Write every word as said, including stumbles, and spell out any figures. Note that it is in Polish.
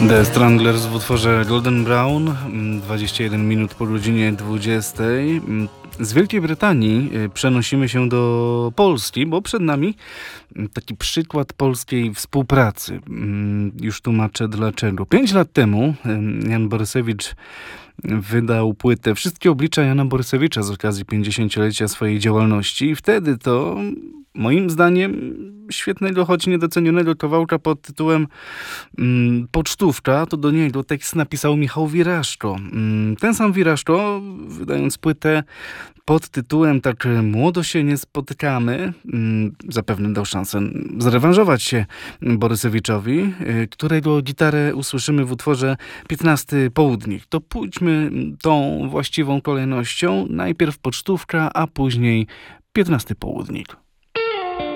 The Stranglers w utworze Golden Brown, dwadzieścia jeden minut po godzinie dwudziestej. Z Wielkiej Brytanii przenosimy się do Polski, bo przed nami taki przykład polskiej współpracy. Już tłumaczę dlaczego. Pięć lat temu Jan Borysewicz wydał płytę Wszystkie oblicza Jana Borysewicza z okazji pięćdziesięciolecia swojej działalności i wtedy to moim zdaniem świetnego, choć niedocenionego kawałka pod tytułem mm, Pocztówka, to do niego tekst napisał Michał Wiraszko. Mm, ten sam Wiraszko, wydając płytę pod tytułem tak Młodo się nie spotykamy, mm, zapewne dał szansę zrewanżować się Borysewiczowi, y, którego gitarę usłyszymy w utworze piętnasty Południk. To pójdźmy tą właściwą kolejnością. Najpierw Pocztówka, a później piętnasty Południk.